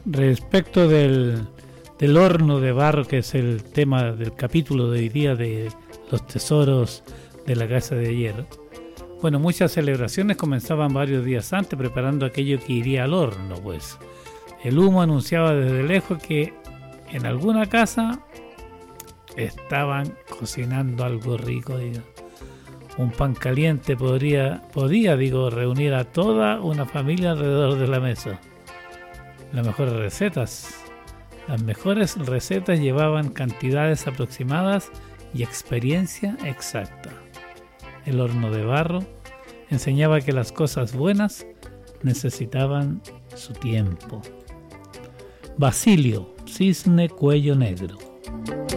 Respecto del horno de barro, que es el tema del capítulo de hoy día de los tesoros de la casa de ayer. Bueno, muchas celebraciones comenzaban varios días antes preparando aquello que iría al horno, pues. El humo anunciaba desde lejos que en alguna casa estaban cocinando algo rico, digo. Un pan caliente podía reunir a toda una familia alrededor de la mesa. Las mejores recetas llevaban cantidades aproximadas y experiencia exacta. El horno de barro enseñaba que las cosas buenas necesitaban su tiempo. Basilio, cisne cuello negro.